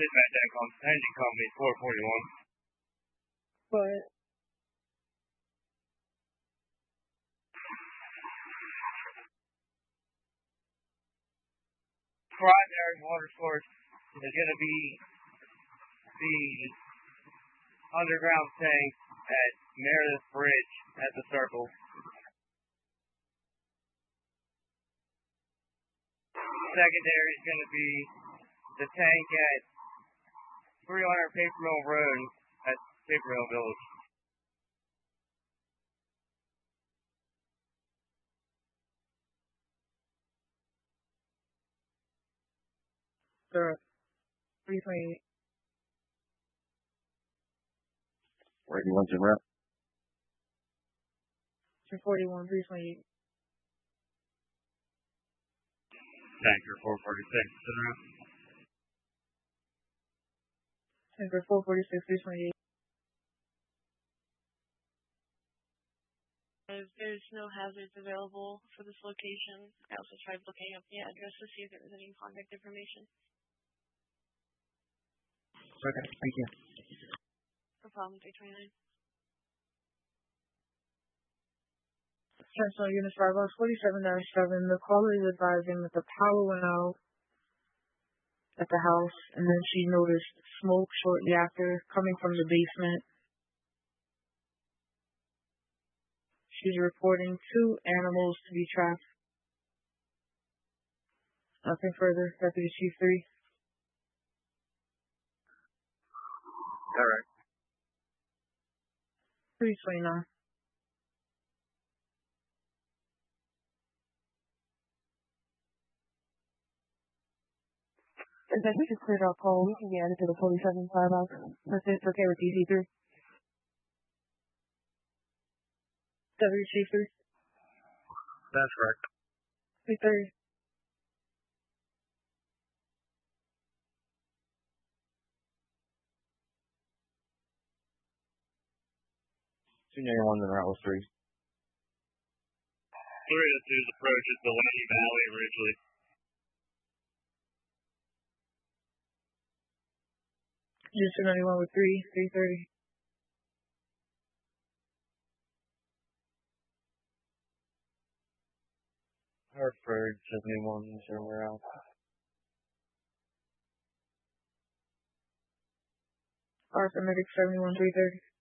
dispatch that engine company 441. But primary water source is going to be the underground tank at Meredith Bridge at the circle. Secondary is going to be the tank at 300 Paper Mill Road at Paper Mill Village. Sir, 328. Where do you want to rep? 241, 328. Tanker 446, sit around. Tanker 446, 328. There's no hazards available for this location. I also tried looking up the address to see if there was any contact information. Okay, thank you. No problem, 329. Central Unit 5 Box 47-7. The caller is advising that the power went out at the house, and then she noticed smoke shortly after coming from the basement. She's reporting 2 animals to be trapped. Nothing further. Deputy Chief 3. All right. 329. If that is cleared our call, we can be added to the 47 5 box. It's okay with DC3. Deputy Chief 3. That's correct. 330. One's in route 3. 302 approaches Delaney Valley Ridgely. Just 291 with 330. Hartford 71 somewhere else. Arthur Medic 71 330.